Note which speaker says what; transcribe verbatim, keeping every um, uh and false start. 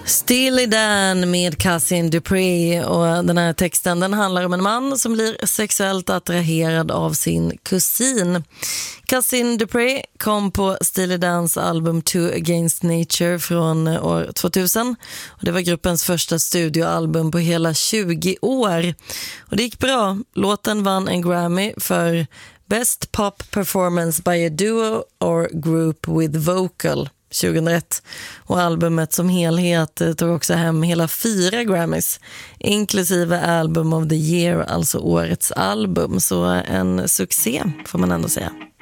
Speaker 1: Steely Dan med Cousin Dupree, och den här texten den handlar om en man som blir sexuellt attraherad av sin kusin. Cousin Dupree kom på Steely Dans album Two Against Nature från år tvåtusen, och det var gruppens första studioalbum på hela tjugo år, och det gick bra. Låten vann en Grammy för Best Pop Performance by a Duo or Group with Vocal tjugohundraett, och albumet som helhet tog också hem hela fyra Grammys, inklusive Album of the Year, alltså årets album. Så en succé får man ändå säga.